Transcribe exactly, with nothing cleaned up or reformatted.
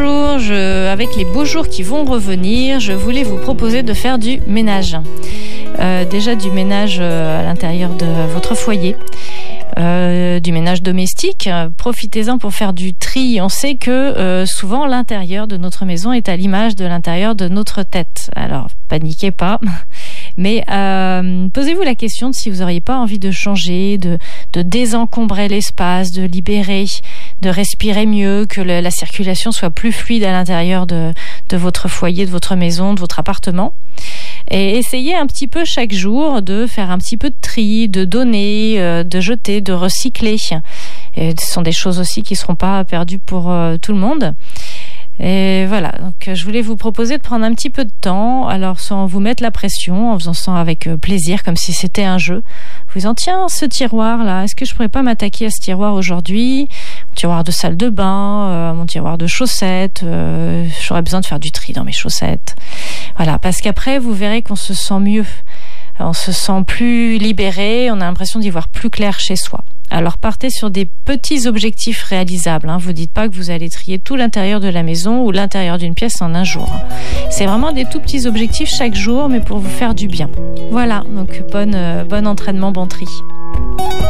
bonjour. Je, avec les beaux jours qui vont revenir, je voulais vous proposer de faire du ménage. Euh, déjà du ménage à l'intérieur de votre foyer. Euh, du ménage domestique, profitez-en pour faire du tri. On sait que euh, souvent l'intérieur de notre maison est à l'image de l'intérieur de notre tête. Alors paniquez pas, mais euh, posez-vous la question de si vous n'auriez pas envie de changer, de, de désencombrer l'espace, de libérer, de respirer mieux, que le, la circulation soit plus fluide à l'intérieur de, de votre foyer, de votre maison, de votre appartement. Et essayez un petit peu chaque jour de faire un petit peu de tri, de donner, euh, de jeter, de recycler. Et ce sont des choses aussi qui ne seront pas perdues pour euh, tout le monde. Et voilà, donc je voulais vous proposer de prendre un petit peu de temps, alors sans vous mettre la pression, en faisant ça avec plaisir, comme si c'était un jeu. Vous disant, tiens, ce tiroir-là, est-ce que je pourrais pas m'attaquer à ce tiroir aujourd'hui ? Mon tiroir de salle de bain, euh, mon tiroir de chaussettes, euh, j'aurais besoin de faire du tri dans mes chaussettes. Voilà, parce qu'après, vous verrez qu'on se sent mieux. On se sent plus libéré, on a l'impression d'y voir plus clair chez soi. Alors partez sur des petits objectifs réalisables. Hein. Vous dites pas que vous allez trier tout l'intérieur de la maison ou l'intérieur d'une pièce en un jour. C'est vraiment des tout petits objectifs chaque jour, mais pour vous faire du bien. Voilà, donc bon, euh, bon entraînement, bon tri.